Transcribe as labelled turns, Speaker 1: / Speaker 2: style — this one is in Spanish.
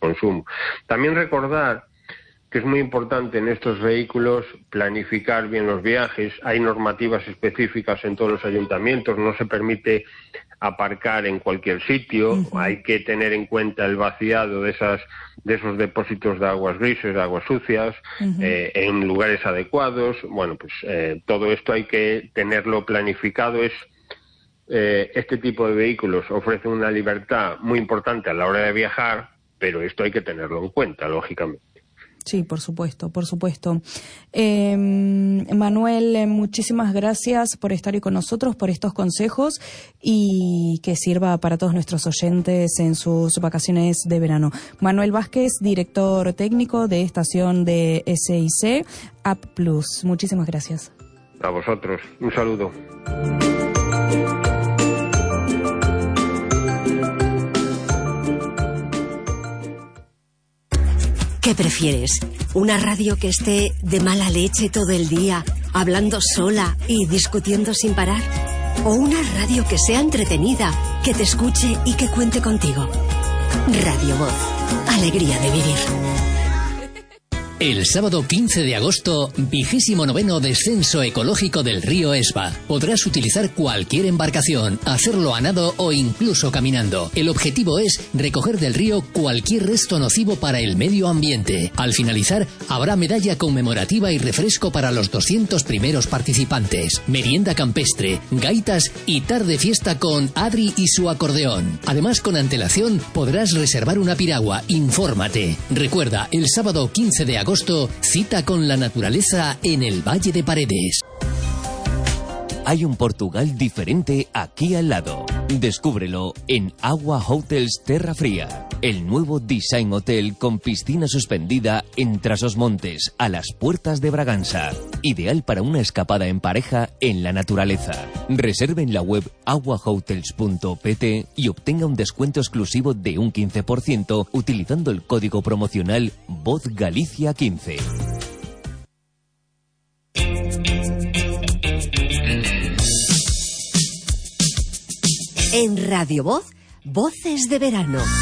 Speaker 1: consumo. También recordar que es muy importante en estos vehículos planificar bien los viajes. Hay normativas específicas en todos los ayuntamientos, no se permite aparcar en cualquier sitio, hay que tener en cuenta el vaciado de esos depósitos de aguas grises, de aguas sucias, en lugares adecuados. Bueno, pues todo esto hay que tenerlo planificado. Este tipo de vehículos ofrecen una libertad muy importante a la hora de viajar, pero esto hay que tenerlo en cuenta, lógicamente.
Speaker 2: Sí, por supuesto, por supuesto. Manuel, muchísimas gracias por estar hoy con nosotros, por estos consejos y que sirva para todos nuestros oyentes en sus vacaciones de verano. Manuel Vázquez, director técnico de estación de SIC App Plus. Muchísimas gracias.
Speaker 1: A vosotros, un saludo.
Speaker 3: ¿Qué prefieres? ¿Una radio que esté de mala leche todo el día, hablando sola y discutiendo sin parar? ¿O una radio que sea entretenida, que te escuche y que cuente contigo? Radio Voz. Alegría de vivir.
Speaker 4: El sábado 15 de agosto, 29º Descenso Ecológico del río Esba. Podrás utilizar cualquier embarcación, hacerlo a nado o incluso caminando. El objetivo es recoger del río cualquier resto nocivo para el medio ambiente. Al finalizar, habrá medalla conmemorativa y refresco para los 200 primeros participantes. Merienda campestre, gaitas y tarde fiesta con Adri y su acordeón. Además, con antelación, podrás reservar una piragua. Infórmate. Recuerda, el sábado 15 de agosto, cita con la naturaleza en el Valle de Paredes.
Speaker 5: Hay un Portugal diferente aquí al lado. Descúbrelo en Agua Hotels Terra Fría, el nuevo design hotel con piscina suspendida en Trasosmontes, a las puertas de Bragança. Ideal para una escapada en pareja en la naturaleza. Reserve en la web aguahotels.pt y obtenga un descuento exclusivo de un 15% utilizando el código promocional VozGalicia15.
Speaker 3: En Radio Voz, Voces de Verano.